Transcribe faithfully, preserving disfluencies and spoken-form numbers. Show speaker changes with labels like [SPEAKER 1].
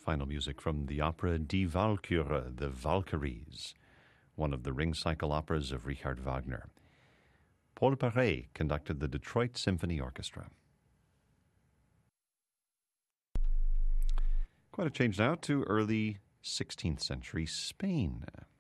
[SPEAKER 1] Final music from the opera Die Walküre, The Valkyries, one of the ring cycle operas of Richard Wagner. Paul Paré conducted the Detroit Symphony Orchestra. Quite a change now to early sixteenth century Spain.